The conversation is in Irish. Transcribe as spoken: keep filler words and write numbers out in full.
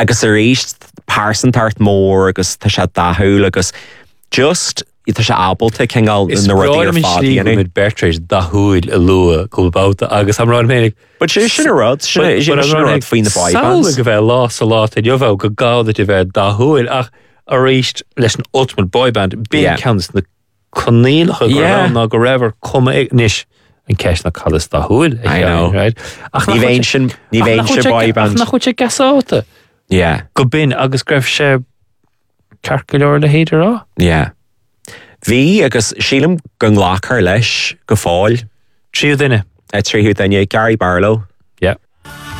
agus a rééis pásan tart mór agus tá sé dathúil agus just tá sé ábalta chéall na ruí ar fád mid Bertrais dathúil a lua cúbáta agus am rán ménig. But sé sin a rud sin rud faoin na boybands. Saoil go bheith lá a lá a jobhah go gáda i bheith dathúil ach a réist leis an ultimate boyband bí ceannas na conílacha go ná go raibhar cuma níis an ceis na cadas dathúil. I know. Ní bhéin sin ní bhéin sin boyband. Nach chuid sé gasáta. Yeah. Go bin agus greibh sé carcailóir le héidir á? Yeah. Bhí agus sílam go nglachar leis go fáil. Tríú duine? Tríú duine Gary Barlow